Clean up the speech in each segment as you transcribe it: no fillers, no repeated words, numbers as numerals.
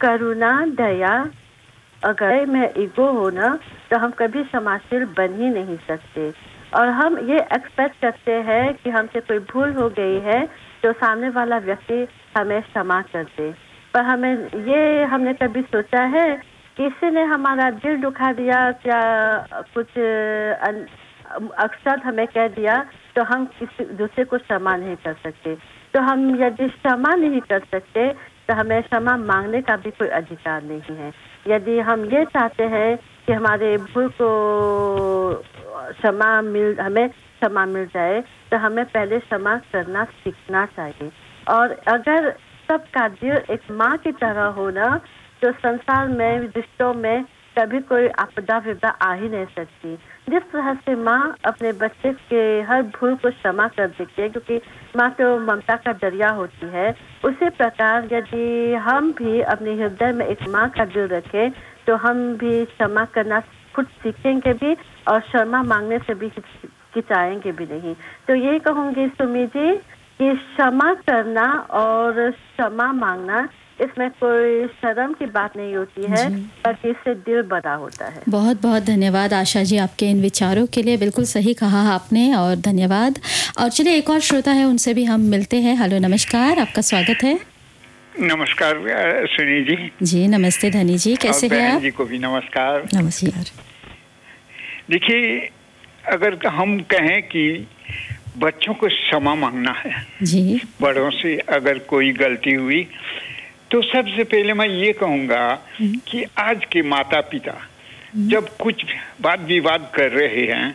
करुणा, दया अगर में ईगो हो ना तो हम कभी क्षमाशील बन ही नहीं सकते। और हम ये एक्सपेक्ट करते हैं कि हमसे कोई भूल हो गई है तो सामने वाला व्यक्ति हमें क्षमा कर दे, पर हमने कभी सोचा है किसी ने हमारा दिल दुखा दिया या कुछ अक्षर हमें कह दिया तो हम किसी दूसरे को क्षमा नहीं कर सकते। तो हम यदि क्षमा नहीं कर सकते तो हमें क्षमा मांगने का भी कोई अधिकार नहीं है। यदि हम ये चाहते हैं कि हमारे भूल को हमें क्षमा मिल जाए तो हमें पहले क्षमा करना सीखना चाहिए। और अगर सबका दिल एक माँ की तरह हो ना तो संसार में रिश्तों में कभी कोई आपदा विपदा आ ही नहीं सकती। जिस तरह से माँ अपने बच्चे के हर भूल को क्षमा कर देती है क्योंकि माँ तो ममता का दरिया होती है, उसी प्रकार यदि हम भी अपने हृदय में एक माँ का दिल रखें तो हम भी क्षमा करना खुद सीखेंगे भी और क्षमा मांगने से भी हिचकिचाएंगे भी नहीं। तो यही कहूँगी सुमी जी कि क्षमा करना और क्षमा मांगना इसमें कोई शर्म की बात नहीं होती है, बल्कि इससे दिल बड़ा होता है। बहुत बहुत धन्यवाद आशा जी आपके इन विचारों के लिए, बिल्कुल सही कहा आपने और धन्यवाद। और चलिए एक और श्रोता है उनसे भी हम मिलते हैं। हेलो नमस्कार, आपका स्वागत है। नमस्कार सुनी जी। जी नमस्ते धनी जी, कैसे हैं आप? जी को भी नमस्कार। नमस्कार। देखिए अगर हम कहें कि बच्चों को क्षमा मांगना है जी, बड़ों से अगर कोई गलती हुई तो सबसे पहले मैं ये कहूँगा कि आज के माता पिता जब कुछ वाद विवाद कर रहे हैं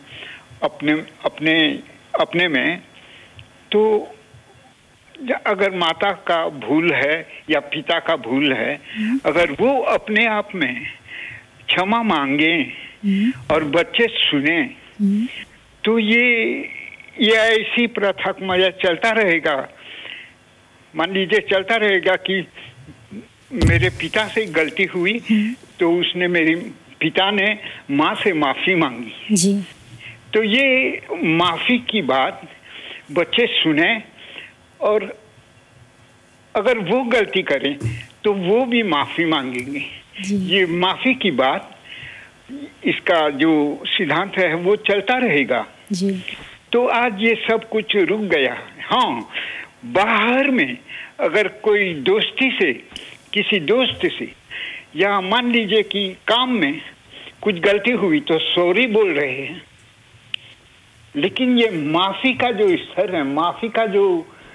अपने में, तो अगर माता का भूल है या पिता का भूल है, अगर वो अपने आप में क्षमा मांगे और बच्चे सुने तो ये ऐसी प्रथा मजा चलता रहेगा। मान लीजिए चलता रहेगा कि मेरे पिता से गलती हुई तो मेरे पिता ने माँ से माफी मांगी जी, तो ये माफी की बात बच्चे सुने और अगर वो गलती करें तो वो भी माफी मांगेंगे। ये माफी की बात, इसका जो सिद्धांत है वो चलता रहेगा जी। तो आज ये सब कुछ रुक गया। हाँ, बाहर में अगर कोई दोस्ती से किसी दोस्त से या मान लीजिए कि काम में कुछ गलती हुई तो सॉरी बोल रहे हैं, लेकिन ये माफी का जो स्तर है, माफी का जो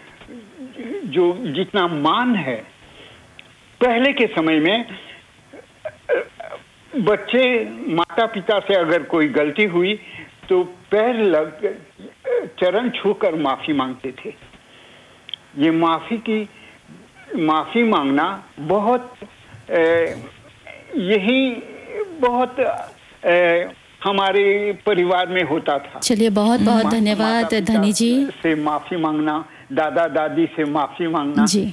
जितना मान है, पहले के समय में बच्चे माता पिता से अगर कोई गलती हुई तो चरण छूकर माफी मांगते थे। ये माफी मांगना बहुत हमारे परिवार में होता था। चलिए बहुत बहुत धन्यवाद धनी जी। से माफी मांगना, दादा दादी से माफी मांगना जी,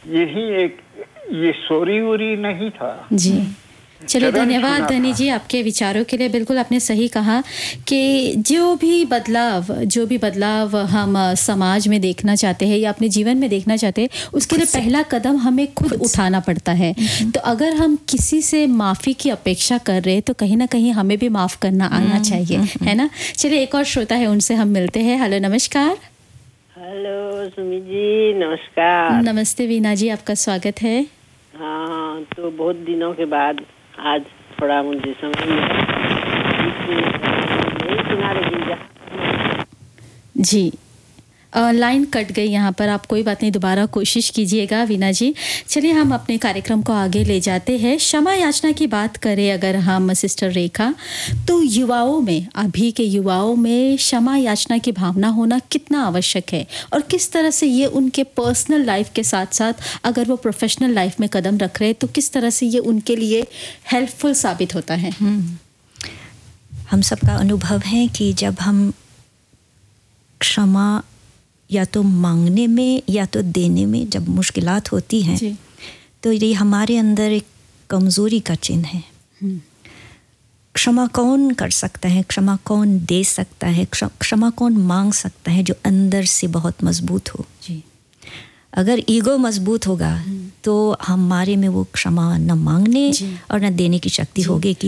ये सॉरी वोरी नहीं था जी। चलिए धन्यवाद धनी जी आपके विचारों के लिए। बिल्कुल आपने सही कहा कि जो भी बदलाव हम समाज में देखना चाहते हैं या अपने जीवन में देखना चाहते हैं, उसके लिए पहला कदम हमें खुद उठाना पड़ता है। तो अगर हम किसी से माफ़ी की अपेक्षा कर रहे हैं तो कहीं ना कहीं हमें भी माफ़ करना आना चाहिए, है ना। चलिए एक और श्रोता है, उनसे हम मिलते हैं। हेलो नमस्कार। हेलो सुमी जी, नमस्कार। नमस्ते वीना जी, आपका स्वागत है। हाँ, तो बहुत दिनों के बाद आज थोड़ा मुझे समझ नहीं सुना रही जी। लाइन कट गई यहाँ पर, आप कोई बात नहीं, दोबारा कोशिश कीजिएगा वीना जी। चलिए हम अपने कार्यक्रम को आगे ले जाते हैं। क्षमा याचना की बात करें अगर हम सिस्टर रेखा, तो अभी के युवाओं में क्षमा याचना की भावना होना कितना आवश्यक है और किस तरह से ये उनके पर्सनल लाइफ के साथ साथ अगर वो प्रोफेशनल लाइफ में कदम रख रहे हैं तो किस तरह से ये उनके लिए हेल्पफुल साबित होता है। हम सबका अनुभव है कि जब हम क्षमा या तो मांगने में या तो देने में जब मुश्किलात होती हैं तो ये हमारे अंदर एक कमज़ोरी का चिन्ह है। क्षमा कौन कर सकता है, क्षमा कौन दे सकता है, क्षमा कौन मांग सकता है जो अंदर से बहुत मजबूत हो। अगर ईगो मजबूत होगा तो हमारे में वो क्षमा न मांगने और न देने की शक्ति होगी कि